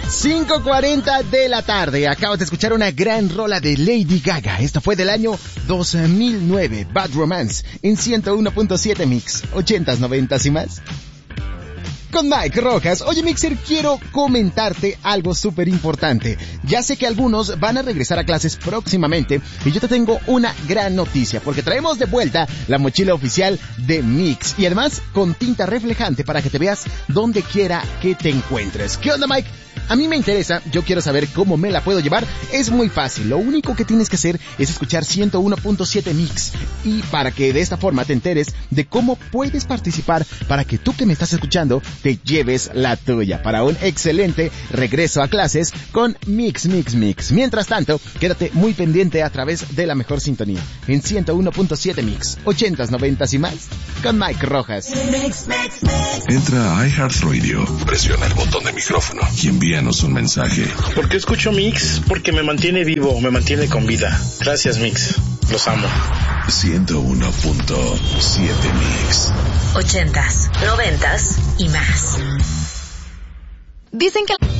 5:40 de la tarde. Acabas de escuchar una gran rola de Lady Gaga. Esto fue del año 2009. Bad Romance en 101.7 Mix. 80s, 90s y más. Con Mike Rojas. Oye, Mixer, quiero comentarte algo súper importante. Ya sé que algunos van a regresar a clases próximamente y yo te tengo una gran noticia porque traemos de vuelta la mochila oficial de Mix y además con tinta reflejante para que te veas donde quiera que te encuentres. ¿Qué onda, Mike? A mí me interesa, yo quiero saber cómo me la puedo llevar. Es muy fácil, lo único que tienes que hacer es escuchar 101.7 Mix y para que de esta forma te enteres de cómo puedes participar para que tú que me estás escuchando te lleves la tuya para un excelente regreso a clases con Mix. Mientras tanto, quédate muy pendiente a través de la mejor sintonía en 101.7 Mix, 80s, 90s y más con Mike Rojas. Entra a iHeartRadio, presiona el botón de micrófono y envíanos un mensaje. ¿Por qué escucho Mix? Porque me mantiene vivo, me mantiene con vida. Gracias, Mix. Los amo. 101.7 Mix. 80s, 90s y más. Dicen que